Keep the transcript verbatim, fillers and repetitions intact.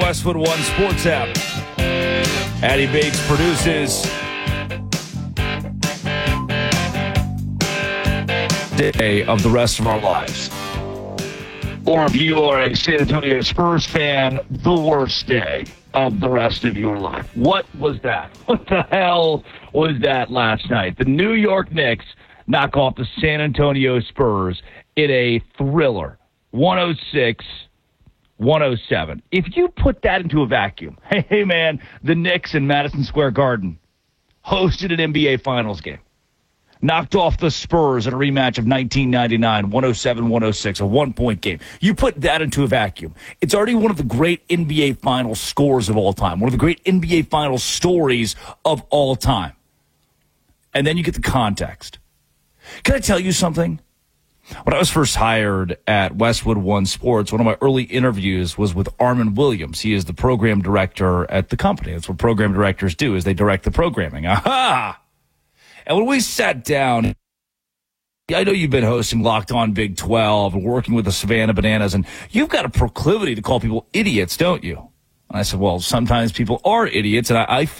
Westwood One Sports app. Addy Bates produces Day of the Rest of Our Lives. Or if you are a San Antonio Spurs fan, the worst day of the rest of your life. What was that? What the hell was that last night? The New York Knicks knock off the San Antonio Spurs in a thriller, one oh six one oh seven. If you put that into a vacuum, hey, hey man, the Knicks in Madison Square Garden hosted an N B A Finals game. Knocked off the Spurs in a rematch of nineteen ninety-nine, one oh seven one oh six, a one-point game. You put that into a vacuum. It's already one of the great N B A Finals scores of all time, one of the great N B A Finals stories of all time. And then you get the context. Can I tell you something? When I was first hired at Westwood One Sports, one of my early interviews was with Armin Williams. He is the program director at the company. That's what program directors do, is they direct the programming. Aha! And when we sat down, I know you've been hosting Locked On Big twelve and working with the Savannah Bananas, and you've got a proclivity to call people idiots, don't you? And I said, well, sometimes people are idiots, and I, I